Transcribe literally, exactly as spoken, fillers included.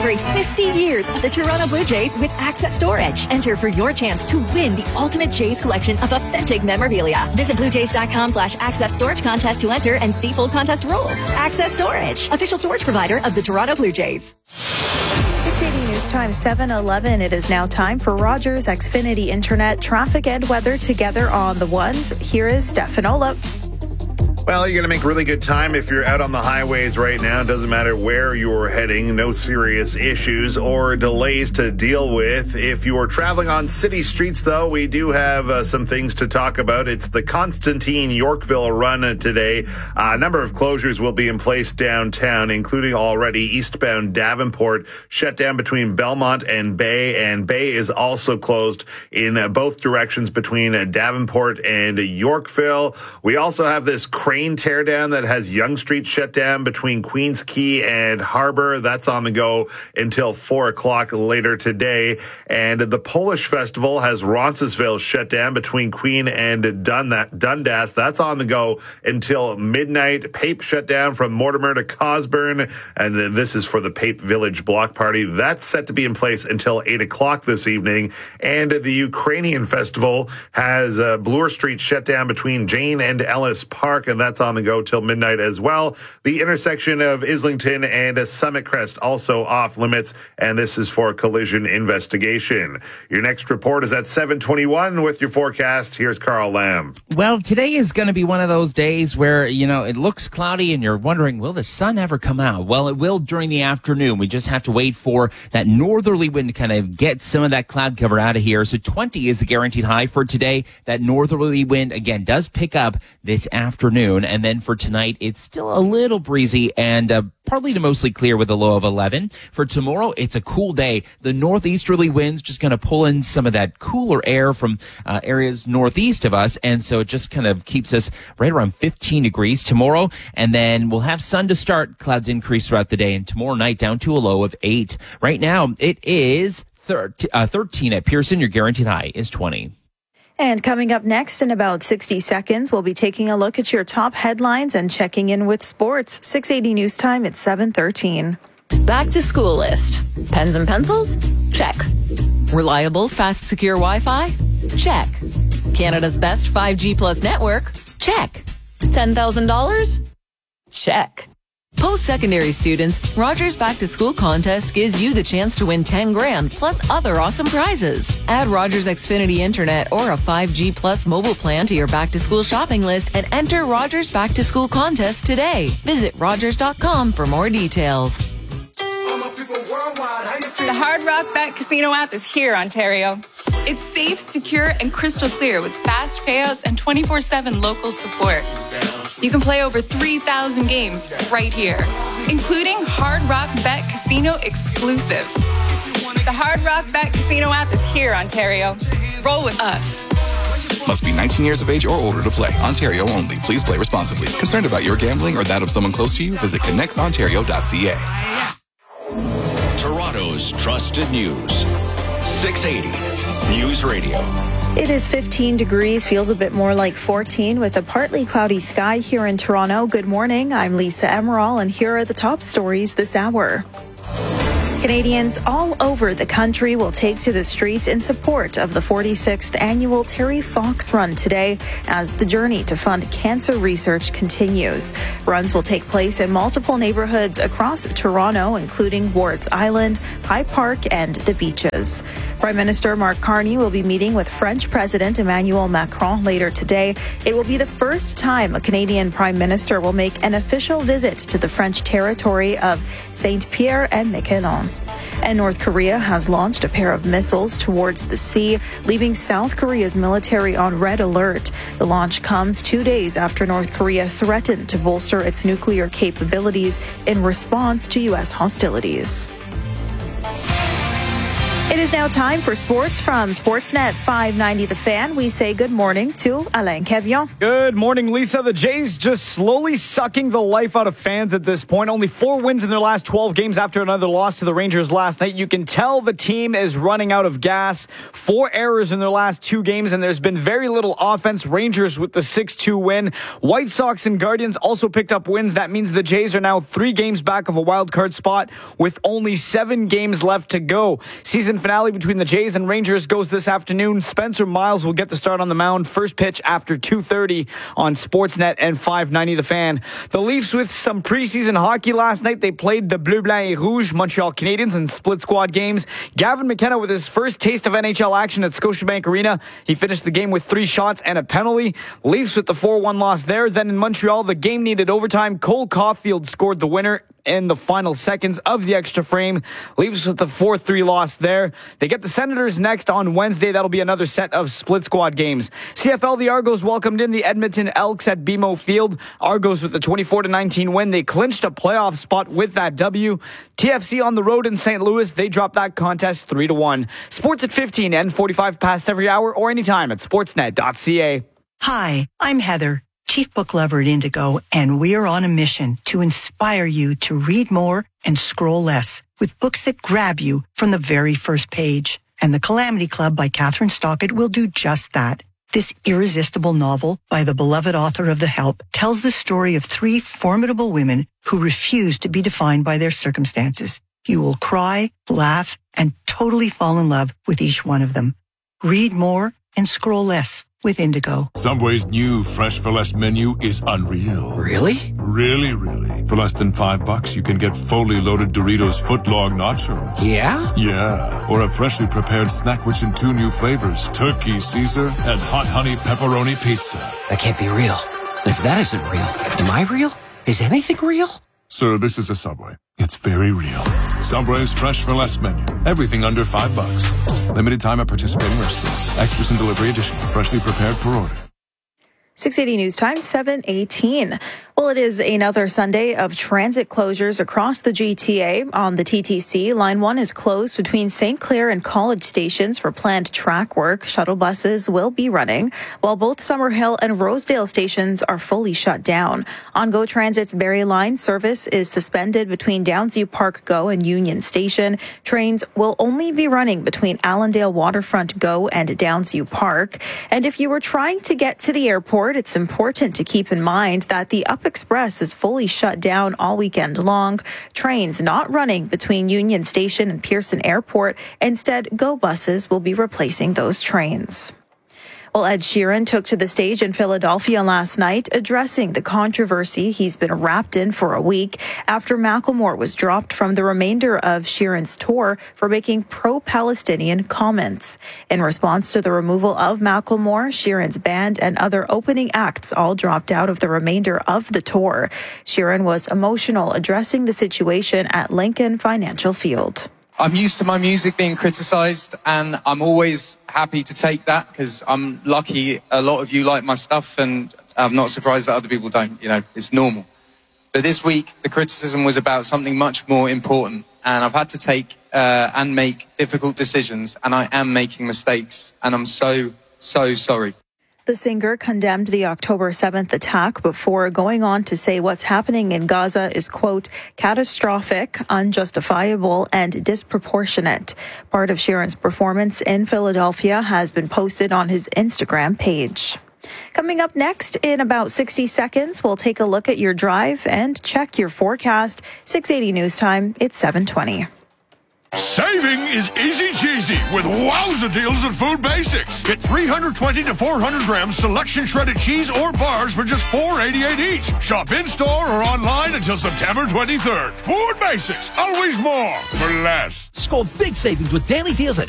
Celebrate fifty years of the Toronto Blue Jays with Access Storage. Enter for your chance to win the ultimate Jays collection of authentic memorabilia. Visit bluejays.com slash access storage contest to enter and see full contest rules. Access Storage, official storage provider of the Toronto Blue Jays. six eighty News Time, seven eleven. It is now time for Rogers Xfinity Internet traffic and weather together on the ones. Here is Stefanola. Well, you're going to make really good time if you're out on the highways right now. It doesn't matter where you're heading. No serious issues or delays to deal with. If you're traveling on city streets, though, we do have uh, some things to talk about. It's the Constantine Yorkville run today. Uh, a number of closures will be in place downtown, including already eastbound Davenport, shut down between Belmont and Bay, and Bay is also closed in uh, both directions between uh, Davenport and Yorkville. We also have this crane teardown that has Yonge Street shut down between Queens Quay and Harbor. That's on the go until four o'clock later today. And the Polish Festival has Roncesvalles shut down between Queen and Dundas. That's on the go until midnight. Pape shut down from Mortimer to Cosburn. And this is for the Pape Village Block Party. That's set to be in place until eight o'clock this evening. And the Ukrainian Festival has uh, Bloor Street shut down between Jane and Ellis Park. And that's on the go till midnight as well. The intersection of Islington and Summit Crest also off limits, and this is for collision investigation. Your next report is at seven twenty-one with your forecast. Here's Carl Lamb. Well, today is going to be one of those days where, you know, it looks cloudy and you're wondering, will the sun ever come out? Well, it will during the afternoon. We just have to wait for that northerly wind to kind of get some of that cloud cover out of here. So twenty is the guaranteed high for today. That northerly wind, again, does pick up this afternoon. And then for tonight, it's still a little breezy and uh, partly to mostly clear with a low of eleven. For tomorrow, it's a cool day. The northeasterly wind's just going to pull in some of that cooler air from uh, areas northeast of us. And so it just kind of keeps us right around fifteen degrees tomorrow. And then we'll have sun to start. Clouds increase throughout the day. And tomorrow night down to a low of eight. Right now, it is thirteen at Pearson. Your guaranteed high is twenty. And coming up next in about sixty seconds, we'll be taking a look at your top headlines and checking in with sports. six eighty News Time at seven thirteen. Back to school list. Pens and pencils? Check. Reliable, fast, secure Wi-Fi? Check. Canada's best five G plus network? Check. ten thousand dollars? Check. Post-secondary students, Rogers Back to School contest gives you the chance to win ten grand plus other awesome prizes. Add Rogers Xfinity Internet or a five G plus mobile plan to your back to school shopping list and enter Rogers Back to School contest today. Visit rogers dot com for more details. The Hard Rock Bet Casino app is here, Ontario. It's safe, secure, and crystal clear with fast payouts and twenty-four seven local support. You can play over three thousand games right here, including Hard Rock Bet Casino exclusives. The Hard Rock Bet Casino app is here, Ontario. Roll with us. Must be nineteen years of age or older to play. Ontario only. Please play responsibly. Concerned about your gambling or that of someone close to you? Visit connects ontario dot c a. Toronto's trusted news. six eighty News Radio. It is fifteen degrees, feels a bit more like fourteen with a partly cloudy sky here in Toronto. Good morning, I'm Lisa Emerald, and here are the top stories this hour. Canadians all over the country will take to the streets in support of the forty-sixth annual Terry Fox Run today as the journey to fund cancer research continues. Runs will take place in multiple neighborhoods across Toronto, including Wards Island, High Park, and the beaches. Prime Minister Mark Carney will be meeting with French President Emmanuel Macron later today. It will be the first time a Canadian Prime Minister will make an official visit to the French territory of Saint-Pierre and Miquelon. And North Korea has launched a pair of missiles towards the sea, leaving South Korea's military on red alert. The launch comes two days after North Korea threatened to bolster its nuclear capabilities in response to U S hostilities. It is now time for sports from Sportsnet five ninety The Fan. We say good morning to Alain Quevillon. Good morning, Lisa. The Jays just slowly sucking the life out of fans at this point. Only four wins in their last twelve games after another loss to the Rangers last night. You can tell the team is running out of gas. Four errors in their last two games, and there's been very little offense. Rangers with the six two win. White Sox and Guardians also picked up wins. That means the Jays are now three games back of a wild card spot with only seven games left to go. Season finale between the Jays and Rangers goes this afternoon. Spencer Miles will get the start on the mound. First pitch after two thirty on Sportsnet and five ninety The Fan. The Leafs with some preseason hockey last night. They played the Bleu, Blanc et Rouge Montreal Canadiens in split squad games. Gavin McKenna with his first taste of N H L action at Scotiabank Arena. He finished the game with three shots and a penalty. Leafs with the four one loss there. Then in Montreal, the game needed overtime. Cole Caulfield scored the winner in the final seconds of the extra frame. Leafs with the four three loss there. They get the Senators next on Wednesday. That'll be another set of split squad games. C F L, the Argos welcomed in the Edmonton Elks at B M O Field. Argos with the twenty-four to nineteen win. They clinched a playoff spot with that W. T F C on the road in Saint Louis. They dropped that contest three to one. Sports at fifteen and forty-five past every hour or anytime at sportsnet dot c a. Hi, I'm Heather, Chief Book Lover at Indigo, and we are on a mission to inspire you to read more and scroll less with books that grab you from the very first page. And The Calamity Club by Catherine Stockett will do just that. This irresistible novel by the beloved author of The Help tells the story of three formidable women who refuse to be defined by their circumstances. You will cry, laugh, and totally fall in love with each one of them. Read more and scroll less with Indigo. Subway's new Fresh for Less menu is unreal. Really? Really, really. For less than five bucks, you can get fully loaded Doritos footlong nachos. Yeah? Yeah. Or a freshly prepared snack rich in two new flavors, turkey Caesar and hot honey pepperoni pizza. That can't be real. And if that isn't real, am I real? Is anything real? Sir, this is a Subway. It's very real. Subway's Fresh for Less menu. Everything under five bucks. Limited time at participating restaurants. Extras and delivery additional. Freshly prepared per order. six eighty News Time, seven eighteen. Well, it is another Sunday of transit closures across the G T A. On the T T C, Line one is closed between Saint Clair and College stations for planned track work. Shuttle buses will be running, while both Summerhill and Rosedale stations are fully shut down. On GO Transit's Barrie Line, service is suspended between Downsview Park GO and Union Station. Trains will only be running between Allendale Waterfront GO and Downsview Park. And if you were trying to get to the airport, it's important to keep in mind that the Up Express is fully shut down all weekend long. Trains not running between Union Station and Pearson Airport. Instead, GO buses will be replacing those trains. Well, Ed Sheeran took to the stage in Philadelphia last night, addressing the controversy he's been wrapped in for a week after Macklemore was dropped from the remainder of Sheeran's tour for making pro-Palestinian comments. In response to the removal of Macklemore, Sheeran's band and other opening acts all dropped out of the remainder of the tour. Sheeran was emotional addressing the situation at Lincoln Financial Field. I'm used to my music being criticised, and I'm always happy to take that because I'm lucky a lot of you like my stuff, and I'm not surprised that other people don't. You know, it's normal. But this week, the criticism was about something much more important, and I've had to take uh, and make difficult decisions, and I am making mistakes, and I'm so, so sorry. The singer condemned the October seventh attack before going on to say what's happening in Gaza is, quote, catastrophic, unjustifiable, and disproportionate. Part of Sheeran's performance in Philadelphia has been posted on his Instagram page. Coming up next in about sixty seconds, we'll take a look at your drive and check your forecast. six eighty News Time, it's seven twenty. Saving is easy cheesy with wowza deals at Food Basics. Get three hundred twenty to four hundred grams selection shredded cheese or bars for just four eighty-eight each. Shop in-store or online until September twenty-third. Food Basics, always more for less. Score big savings with daily deals at